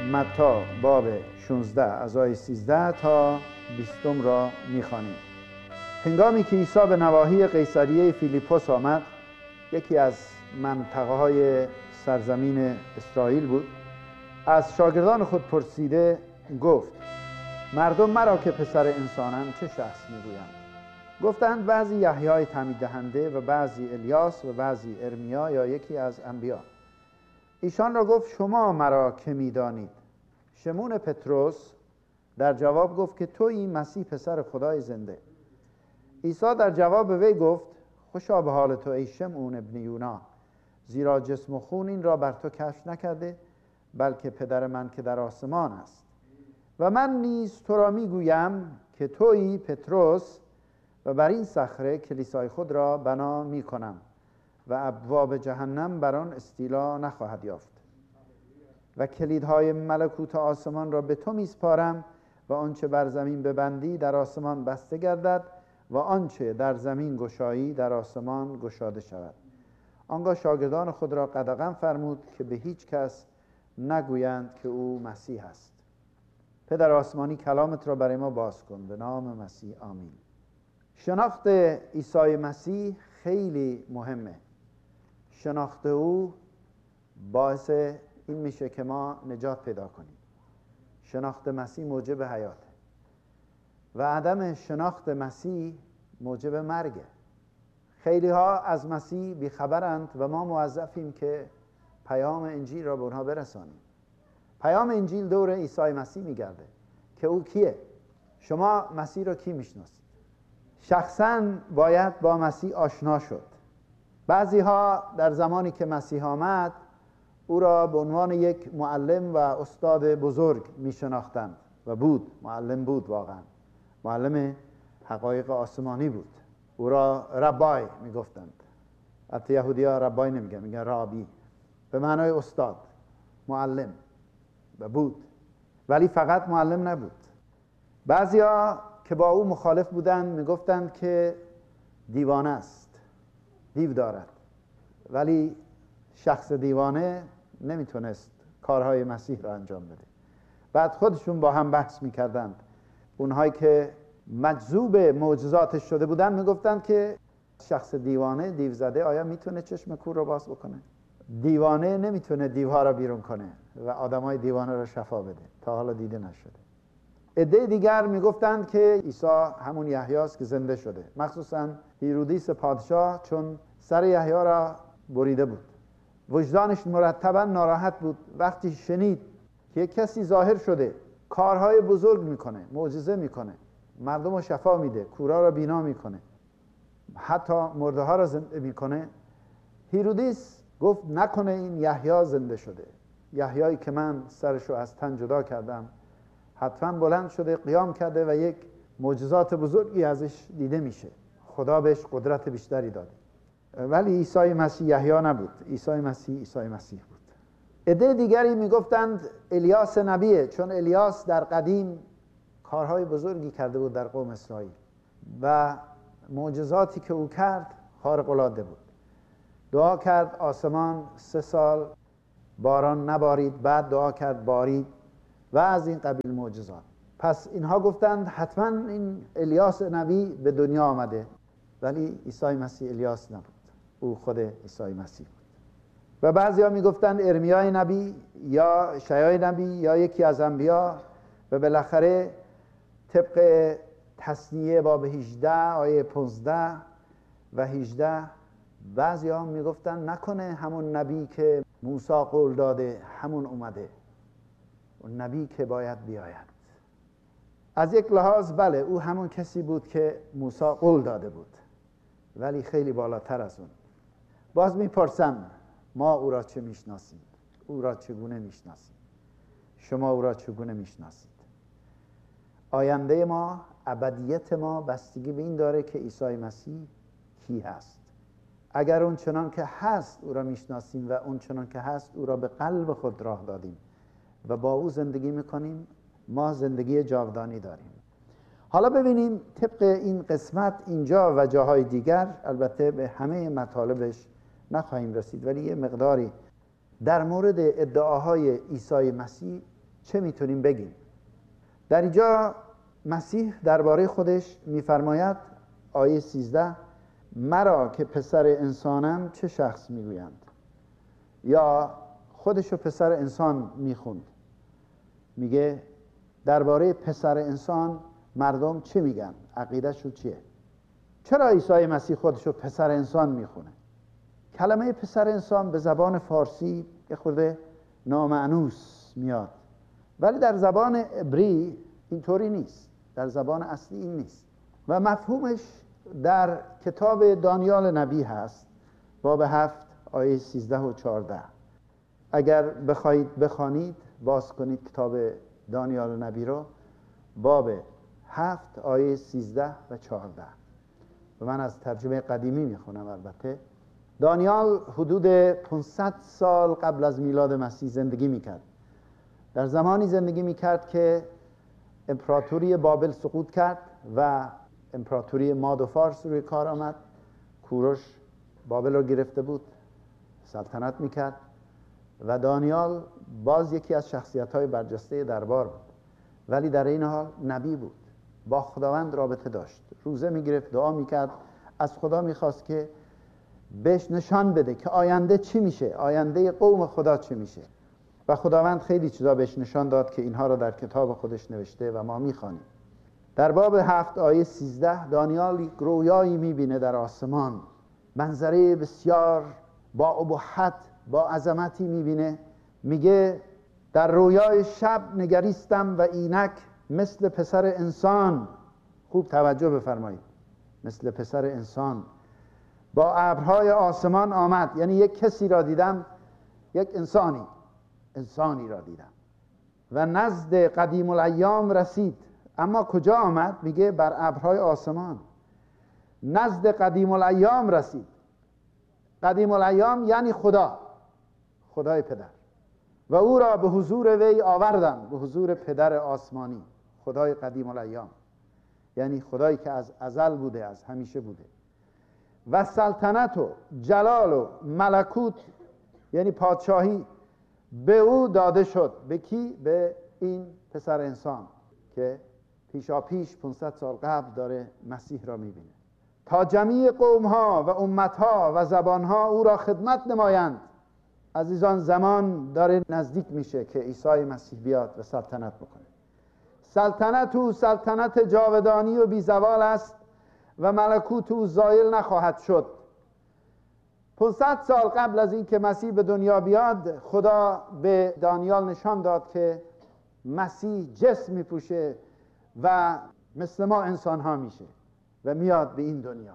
متی باب 16 از آیه 13 تا 20 را می‌خوانیم. هنگامی که عیسی به نواحی قیصریه فیلیپوس آمد، یکی از منطقه‌های سرزمین اسرائیل بود، از شاگردان خود پرسیده گفت: مردم مرا که پسر انسانم چه شخص می‌گویند؟ گفتند بعضی یحیی تعمید دهنده و بعضی الیاس و بعضی ارمیا یا یکی از انبیا. ایشان را گفت: شما مرا که می‌دانید؟ شمون پطرس در جواب گفت که تویی مسیح پسر خدای زنده. عیسی در جواب وی گفت: خوشا به حال تو ای شمعون ابن یونا، زیرا جسم و خون این را بر تو کشف نکرده، بلکه پدر من که در آسمان است. و من نیز تو را میگویم که تویی پطرس و بر این صخره کلیسای خود را بنا میکنم و ابواب جهنم بر آن استیلا نخواهد یافت. و کلیدهای ملکوت آسمان را به تو میسپارم و آنچه بر زمین ببندی در آسمان بسته گردد و آنچه در زمین گشایی در آسمان گشاده شود. آنگاه شاگردان خود را قدغن فرمود که به هیچ کس نگویند که او مسیح است. پدر آسمانی کلامت را برای ما باز کن، به نام مسیح آمین. شناخت عیسی مسیح خیلی مهمه. شناخت او باعث این میشه که ما نجات پیدا کنیم. شناخت مسیح موجب حیاته و عدم شناخت مسیح موجب مرگه. خیلی ها از مسیح بیخبرند و ما موظفیم که پیام انجیل را به اونها برسانیم. پیام انجیل دور عیسی مسیح میگرده که او کیه. شما مسیح را کی میشناسید؟ شخصاً باید با مسیح آشنا شد. بعضی ها در زمانی که مسیح آمد او را به عنوان یک معلم و استاد بزرگ میشناختند و بود، معلم بود، واقعا معلم حقایق آسمانی بود. او را ربای میگفتند. حتی یهودی ها ربای نمیگن، میگن رابی، به معنای استاد، معلم و بود. ولی فقط معلم نبود. بعضی ها که با او مخالف بودند میگفتند که دیوانه است، دیو دارد. ولی شخص دیوانه نمیتونست کارهای مسیح را انجام بده. بعد خودشون با هم بحث میکردند. اونهایی که مجذوب معجزاتش شده بودند میگفتند که شخص دیوانه، دیو زده، آیا میتونه چشم کور رو باز بکنه؟ دیوانه نمیتونه دیوها را بیرون کنه و آدمای دیوانه را شفا بده. تا حالا دیده نشده. عده دیگر میگفتند که عیسی همون یحیی است که زنده شده. مخصوصا هیرودیس پادشاه، چون سر یحیی را بریده بود. وجدانش مرتبا ناراحت بود وقتی شنید که یک کسی ظاهر شده، کارهای بزرگ میکنه، معجزه میکنه، مردم رو شفا میده، کورا را بینا میکنه، حتی مرده ها را زنده میکنه. هیرودیس گفت نکنه این یحیی زنده شده. یحیی که من سرشو از تن جدا کردم حتما بلند شده، قیام کرده و یک معجزات بزرگی ازش دیده میشه. خدا بهش قدرت بیشتری داده. ولی عیسی مسیح یحیی نبود. عیسی مسیح بود. عده دیگری میگفتند الیاس نبیه، چون الیاس در قدیم کارهای بزرگی کرده بود در قوم اسرائیل و معجزاتی که او کرد خارق العاده بود. دعا کرد آسمان 3 سال باران نبارید، بعد دعا کرد بارید و از این قبیل معجزات. پس اینها گفتند حتما این الیاس نبی به دنیا آمده. ولی عیسی مسیح الیاس نبود، او خود عیسی مسیح بود. و بعضیا میگفتند ارمیای نبی یا شیای نبی یا یکی از انبیا. و بالاخره طبق تثنیه باب 18 آیه 15 و 18 بعضیا میگفتند نکنه همون نبی که موسی قول داده همون اومده، اون نبی که باید بیاید. از یک لحاظ بله، او همون کسی بود که موسی قول داده بود، ولی خیلی بالاتر از اون. باز میپرسم ما او را چه میشناسیم؟ او را چگونه میشناسیم؟ شما او را چگونه میشناسید؟ آینده ما، ابدیت ما بستگی به این داره که عیسی مسیح کی هست. اگر اون چنان که هست او را میشناسیم و اون چنان که هست او را به قلب خود راه دادیم و با او زندگی میکنیم، ما زندگی جاودانی داریم. حالا ببینیم طبق این قسمت اینجا و جاهای دیگر، البته به همه مطالبش نخواهیم رسید، ولی یه مقداری در مورد ادعاهای عیسی مسیح چه میتونیم بگیم؟ در اینجا مسیح درباره خودش میفرماید آیه 13 مرا که پسر انسانم چه شخص میگویند؟ یا خودشو پسر انسان میخوند، میگه درباره پسر انسان مردم چه میگن؟ عقیدهشون چیه؟ چرا عیسی مسیح خودشو پسر انسان میخونه؟ کلمه پسر انسان به زبان فارسی یه خورده نامعنوس میاد، ولی در زبان عبری اینطوری نیست، در زبان اصلی این نیست و مفهومش در کتاب دانیال نبی هست، باب 7 آیه 13 و 14. اگر بخواید بخوانید باز کنید کتاب دانیال نبی رو، باب 7 آیه 13 و 14. و من از ترجمه قدیمی میخونم. البته دانیال حدود 500 سال قبل از میلاد مسیح زندگی میکرد. در زمانی زندگی میکرد که امپراتوری بابل سقوط کرد و امپراتوری ماد و فارس روی کار آمد. کوروش بابل رو گرفته بود، سلطنت میکرد و دانیال باز یکی از شخصیت‌های برجسته دربار بود، ولی در این حال نبی بود، با خداوند رابطه داشت، روزه میگرفت، دعا میکرد، از خدا میخواست که بهش نشان بده که آینده چی میشه، آینده قوم خدا چی میشه. و خداوند خیلی چیزا بهش نشان داد که اینها رو در کتاب خودش نوشته و ما میخوانیم. در باب 7 آیه 13 دانیال رویایی میبینه در آسمان، منظره بسیار با ابهت، با عظمتی میبینه. میگه در رویای شب نگریستم و اینک مثل پسر انسان، خوب توجه بفرمایید، مثل پسر انسان با ابرهای آسمان آمد. یعنی یک کسی را دیدم، یک انسانی را دیدم و نزد قدیم الایام رسید. اما کجا آمد؟ میگه بر ابرهای آسمان، نزد قدیم الایام رسید. قدیم الایام یعنی خدای پدر، و او را به حضور وی آوردند، به حضور پدر آسمانی، خدای قدیم الایام، یعنی خدایی که از ازل بوده، از همیشه بوده. و سلطنت و جلال و ملکوت یعنی پادشاهی به او داده شد. به کی؟ به این پسر انسان که پیش 500 سال قبل داره مسیح را میبینه. تا جمیع قومها و امتها و زبانها او را خدمت نمایند. عزیزان زمان داره نزدیک میشه که عیسی مسیح بیاد و سلطنت بکنه. سلطنت او سلطنت جاودانی و بی زوال است و ملکوت او زایل نخواهد شد. 500 سال قبل از این که مسیح به دنیا بیاد، خدا به دانیال نشان داد که مسیح جسم میپوشه و مثل ما انسان ها میشه و میاد به این دنیا.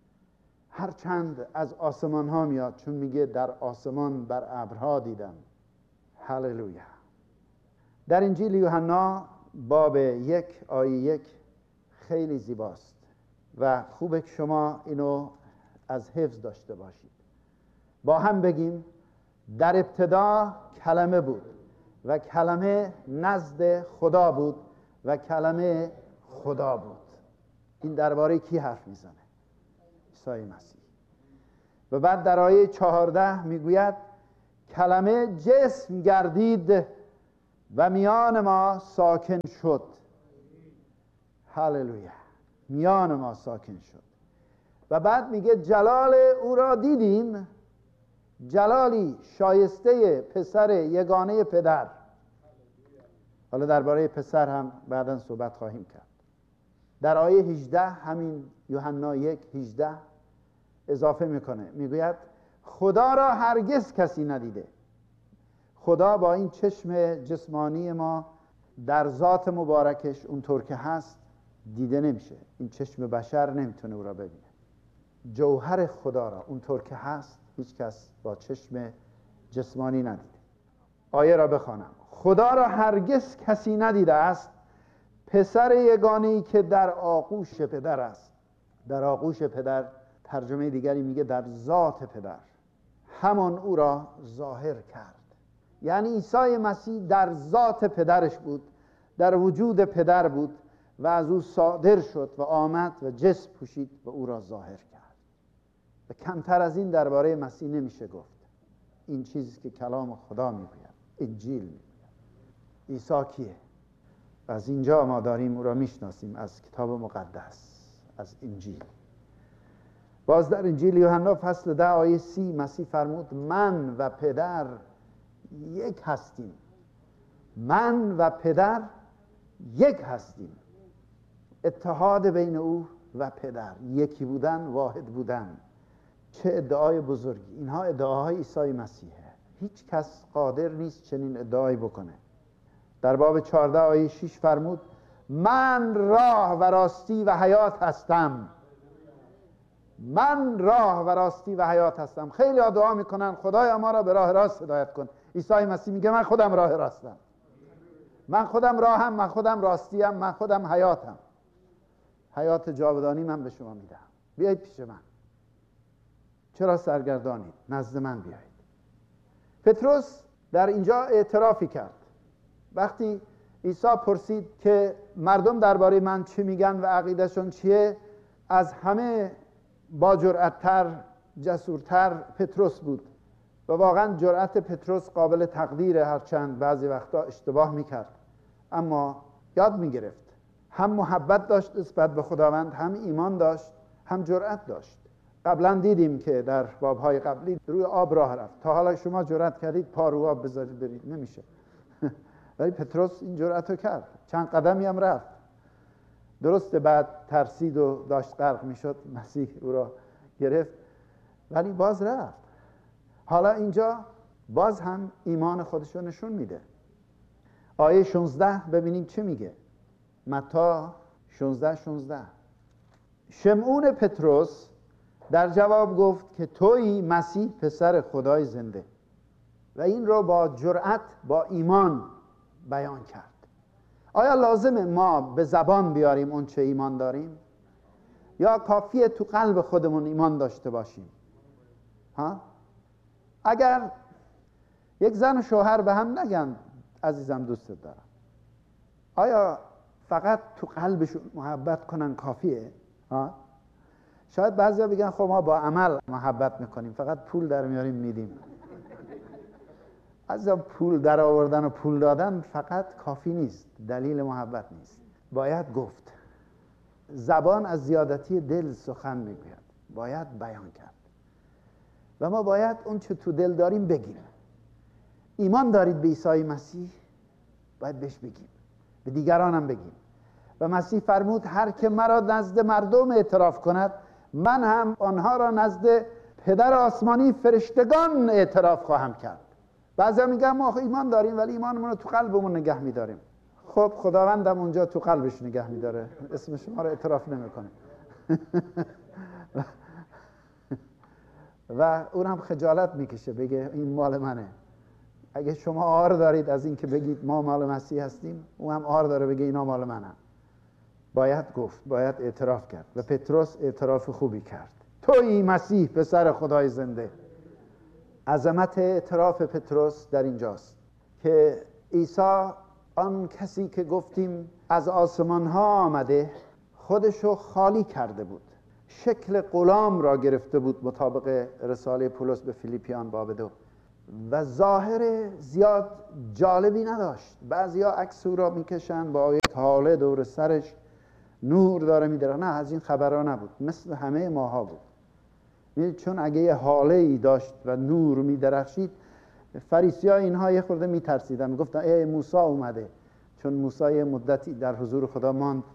هرچند از آسمان ها میاد، چون میگه در آسمان بر ابرها دیدم. هللویا. در انجیل یوحنا باب 1 آیه 1 خیلی زیباست و خوبه که شما اینو از حفظ داشته باشید. با هم بگیم در ابتدا کلمه بود و کلمه نزد خدا بود و کلمه خدا بود. این درباره کی حرف میزنه؟ عیسی مسیح. و بعد در آیه 14 میگوید کلمه جسم گردید و میان ما ساکن شد. هللویا. میان ما ساکن شد. و بعد میگه جلال او را دیدیم، جلالی شایسته پسر یگانه پدر. حالا درباره پسر هم بعداً صحبت خواهیم کرد. در آیه 18 همین یوحنا 1:18 اضافه میکنه، میگوید خدا را هرگز کسی ندیده. خدا با این چشم جسمانی ما در ذات مبارکش اونطور که هست دیده نمیشه. این چشم بشر نمیتونه او را ببینه. جوهر خدا را اونطور که هست هیچ کس با چشم جسمانی ندیده. آیه را بخوانم. خدا را هرگز کسی ندیده است، پسر یگانه‌ای که در آغوش پدر است. در آغوش پدر، ترجمه دیگری میگه در ذات پدر، همان او را ظاهر کرد. یعنی عیسی مسیح در ذات پدرش بود، در وجود پدر بود و از او صادر شد و آمد و جسم پوشید و او را ظاهر کرد. و کمتر از این درباره مسیح نمیشه گفت. این چیزی که کلام خدا میگوید، انجیل میگوید. عیسی کیه؟ از اینجا ما داریم او را میشناسیم، از کتاب مقدس، از انجیل. باز در انجیل یوحنا فصل 10 آیه 30 مسیح فرمود من و پدر یک هستیم. من و پدر یک هستیم. اتحاد بین او و پدر، یکی بودن، واحد بودن. چه ادعای بزرگی! اینها ادعاهای عیسی مسیحه. هیچ کس قادر نیست چنین ادعایی بکنه. در باب 14 آیه 6 فرمود من راه و راستی و حیات هستم. من راه و راستی و حیات هستم. خیلی ها دعا میکنن خدایا ما را به راه راست هدایت کن. عیسی مسیح میگه من خودم راه راستم، من خودم راهم، من خودم راستیم، من خودم حیاتم. حیات جاودانی من به شما میدم. بیایید پیش من. چرا سرگردانید؟ نزد من بیایید. پتروس در اینجا اعترافی کرد. وقتی عیسی پرسید که مردم درباره من چی میگن و عقیدهشون چیه، از همه با جرأت‌تر، جسورتر پتروس بود. و واقعا جرأت پتروس قابل تقدیره، هرچند بعضی وقتا اشتباه میکرد، اما یاد میگرفت. هم محبت داشت نسبت به خداوند، هم ایمان داشت، هم جرأت داشت. قبلا دیدیم که در بابهای قبلی روی آب راه رفت. تا حالا شما جرأت کردید پا رو آب بذارید برید؟ نمیشه. ولی پتروس این جرأت رو کرد. چند قدمی هم رفت. درسته بعد ترسید و داشت غرق میشد، مسیح او را گرفت، ولی باز رفت. حالا اینجا باز هم ایمان خودش رو نشون میده. آیه 16 ببینیم چه میگه. متی 16 شمعون پتروس در جواب گفت که تویی مسیح پسر خدای زنده. و این رو با جرأت، با ایمان بیان کرد. آیا لازمه ما به زبان بیاریم اون چه ایمان داریم؟ یا کافیه تو قلب خودمون ایمان داشته باشیم؟ ها؟ اگر یک زن و شوهر به هم نگن عزیزم دوستت دارم، آیا فقط تو قلبشون محبت کنن کافیه؟ ها؟ شاید بعضیا بگن خب ما با عمل محبت میکنیم، فقط پول در میاریم میدیم. از پول در آوردن و پول دادن فقط کافی نیست، دلیل محبت نیست. باید گفت. زبان از زیادتی دل سخن میگوید، باید بیان کرد. و ما باید اون چه تو دل داریم بگیم. ایمان دارید به عیسی مسیح؟ باید بهش بگیم، به دیگران هم بگیم. و مسیح فرمود هر که مرا نزد مردم اعتراف کند، من هم آنها را نزد پدر آسمانی فرشتگان اعتراف خواهم کرد. بعضی میگن ما ایمان داریم ولی ایمانمون رو تو قلبمون نگه میداریم. خب خداوندم اونجا تو قلبش نگه میداره، اسم شما رو اعتراف نمیکنه. و اونم خجالت میکشه بگه این مال منه. اگه شما عار دارید از این که بگید ما مال مسیح هستیم، اون هم عار داره بگه اینا مال منه. باید گفت، باید اعتراف کرد. و پتروس اعتراف خوبی کرد. تویی مسیح پسر خدای زنده. عظمت اعتراف پتروس در اینجاست که عیسی آن کسی که گفتیم از آسمان ها آمده خودشو خالی کرده بود، شکل غلام را گرفته بود مطابق رساله پولس به فیلیپیان باب 2 و ظاهر زیاد جالبی نداشت. بعضیا عکس او را میکشن با یک هاله دور سرش، نور داره میدرخشه. نه، از این خبرها نبود، مثل همه ماها بود. چون اگه یه حاله‌ای داشت و نور می‌درخشید، فریسی‌ها اینها یه خورده می‌ترسیدن، میگفتن ای موسی اومده، چون موسی مدتی در حضور خدا ماند